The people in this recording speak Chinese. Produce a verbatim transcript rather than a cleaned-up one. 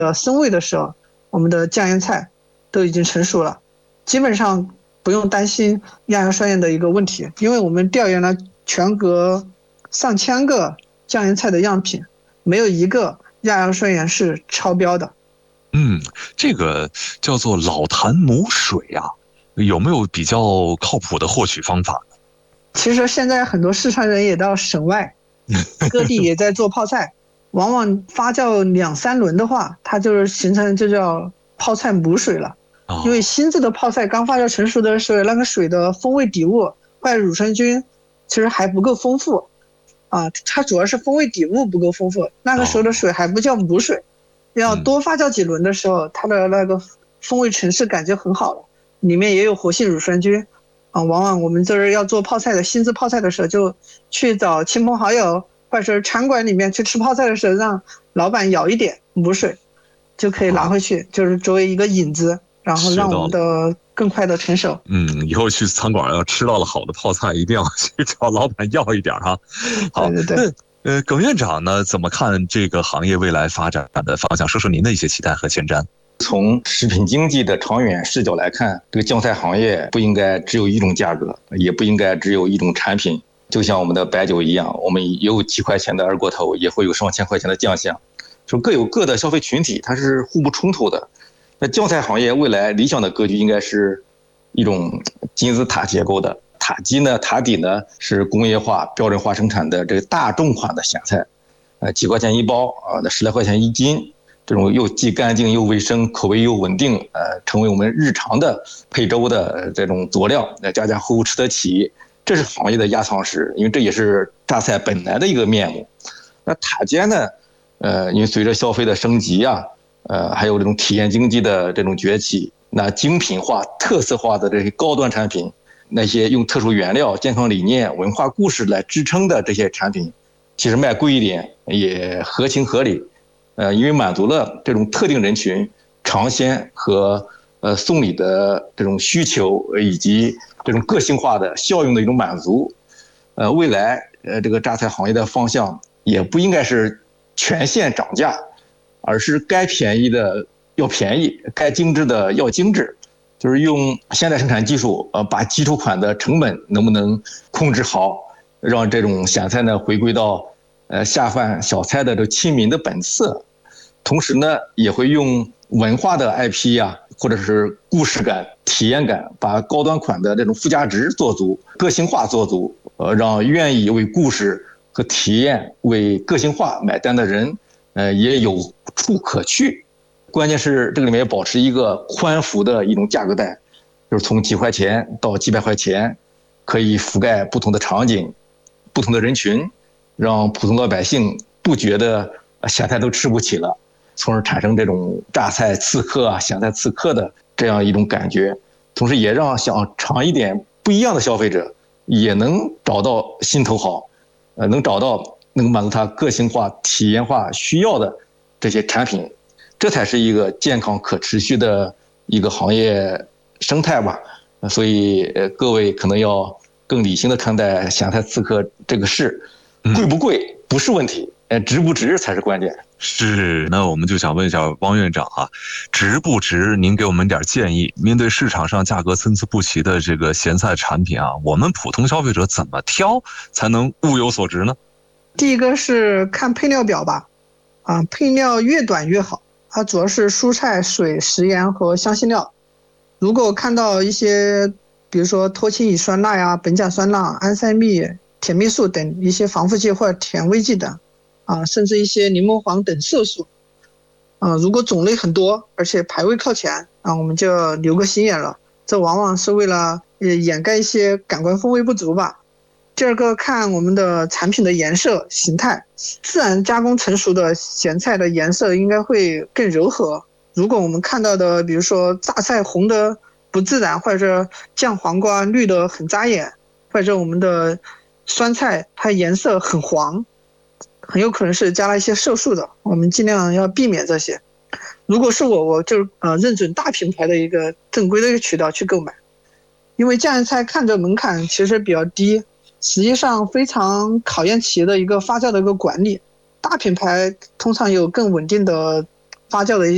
呃生味的时候，我们的酱腌菜都已经成熟了，基本上不用担心亚硝酸盐的一个问题，因为我们调研了全国上千个酱腌菜的样品，没有一个亚硝酸盐是超标的。 嗯，这个叫做老坛母水啊，有没有比较靠谱的获取方法呢？ 其实现在很多四川人也到省外，各地也在做泡菜，往往发酵两三轮的话，它就是形成就叫泡菜母水了。 哦、 因为新制的泡菜刚发酵成熟的时候，那个水的风味底物或者乳酸菌其实还不够丰富啊，它主要是风味底物不够丰富，那个时候的水还不叫母水，要多发酵几轮的时候，它的那个风味层次感就很好了，里面也有活性乳酸菌啊。往往我们就是要做泡菜的新制泡菜的时候，就去找亲朋好友或者是餐馆里面去吃泡菜的时候，让老板舀一点母水，就可以拿回去，就是作为一个引子，然后让我们的更快的成熟。 嗯，以后去餐馆要吃到了好的泡菜，一定要去找老板要一点哈。好， 对对对。 呃，耿院长呢，怎么看这个行业未来发展的方向？说说您的一些期待和前瞻。 从食品经济的长远视角来看，这个酱菜行业不应该只有一种价格，也不应该只有一种产品。就像我们的白酒一样，我们有几块钱的二锅头，也会有上千块钱的酱香，就各有各的消费群体，它是互不冲突的。那酱菜行业未来理想的格局应该是一种金字塔结构的。塔基呢，塔底呢是工业化、标准化生产的这个大众款的咸菜，呃，几块钱一包啊，那十来块钱一斤，这种又既干净又卫生，口味又稳定，呃，成为我们日常的配粥的这种佐料，那家家户户吃得起，这是行业的压舱石，因为这也是榨菜本来的一个面目。那塔尖呢，呃，因为随着消费的升级啊，呃，还有这种体验经济的这种崛起，那精品化、特色化的这些高端产品。那些用特殊原料、健康理念、文化故事来支撑的这些产品，其实卖贵一点也合情合理。呃，因为满足了这种特定人群尝鲜和呃送礼的这种需求，以及这种个性化的效用的一种满足。呃，未来呃这个榨菜行业的方向也不应该是全线涨价，而是该便宜的要便宜，该精致的要精致。就是用现代生产技术，呃，把基础款的成本能不能控制好，让这种咸菜呢回归到呃下饭小菜的这亲民的本色，同时呢也会用文化的 I P 啊，或者是故事感、体验感，把高端款的这种附加值做足，个性化做足，呃，让愿意为故事和体验、为个性化买单的人，呃，也有处可去。关键是这个里面要保持一个宽幅的一种价格带，就是从几块钱到几百块钱，可以覆盖不同的场景、不同的人群，让普通老百姓不觉得咸菜都吃不起了，从而产生这种榨菜刺客啊、咸菜刺客的这样一种感觉。同时也让想尝一点不一样的消费者也能找到心头好，呃，能找到能满足他个性化、体验化需要的这些产品。这才是一个健康可持续的一个行业生态吧，所以呃各位可能要更理性的看待咸菜刺客这个事，贵不贵不是问题，呃值不值才是关键。 是，那我们就想问一下汪院长啊，值不值？您给我们点建议。面对市场上价格参差不齐的这个咸菜产品啊，我们普通消费者怎么挑才能物有所值呢？ 第一个是看配料表吧，啊，配料越短越好。它主要是蔬菜、水、食盐和香辛料。如果看到一些，比如说脱氢乙酸钠呀、苯甲酸钠、安赛蜜、甜蜜素等一些防腐剂或者甜味剂等，啊，甚至一些柠檬黄等色素，啊，如果种类很多，而且排位靠前，啊，我们就要留个心眼了。这往往是为了掩盖一些感官风味不足吧。第二个看我们的产品的颜色形态，自然加工成熟的咸菜的颜色应该会更柔和。如果我们看到的，比如说榨菜红的不自然，或者酱黄瓜绿的很扎眼，或者我们的酸菜它颜色很黄，很有可能是加了一些色素的，我们尽量要避免这些。如果是我，我就呃认准大品牌的一个正规的一个渠道去购买，因为酱菜看着门槛其实比较低。实际上非常考验企业的一个发酵的一个管理，大品牌通常有更稳定的发酵的一